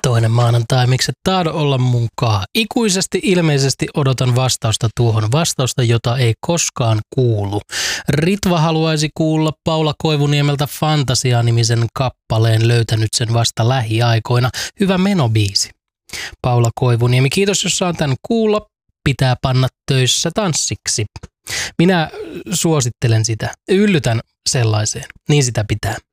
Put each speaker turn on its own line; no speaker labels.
toinen maanantai, miksi et tahdo olla munkaan. Ikuisesti ilmeisesti odotan vastausta tuohon, vastausta, jota ei koskaan kuulu. Ritva haluaisi kuulla Paula Koivuniemeltä Fantasia-nimisen kappaleen, löytänyt sen vasta lähiaikoina. Hyvä menobiisi. Paula Koivuniemi, kiitos jos saan tän kuulla. Pitää panna töissä tanssiksi. Minä suosittelen sitä. Yllytän sellaiseen. Niin sitä pitää.